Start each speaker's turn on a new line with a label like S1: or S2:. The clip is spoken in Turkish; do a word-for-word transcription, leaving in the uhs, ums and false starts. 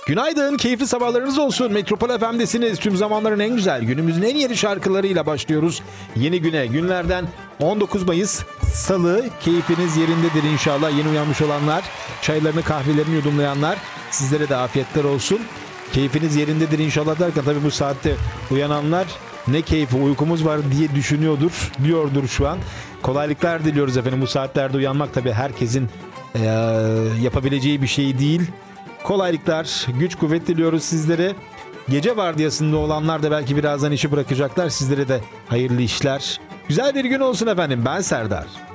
S1: Günaydın, keyifli sabahlarınız olsun. Metropol F M'desiniz. Tüm zamanların en güzel, günümüzün en yeni şarkılarıyla başlıyoruz yeni güne. Günlerden on dokuz Mayıs Salı. Keyfiniz yerindedir inşallah. Yeni uyanmış olanlar, çaylarını kahvelerini yudumlayanlar, sizlere de afiyetler olsun. Keyfiniz yerindedir inşallah derken tabii bu saatte uyananlar ne keyfi, uykumuz var diye düşünüyordur, diyordur şu an. Kolaylıklar diliyoruz efendim. Bu saatlerde uyanmak tabii herkesin ee, yapabileceği bir şey değil. Kolaylıklar, güç kuvvet diliyoruz sizlere. Gece vardiyasında olanlar da belki birazdan işi bırakacaklar. Sizlere de hayırlı işler. Güzel bir gün olsun efendim. Ben Serdar.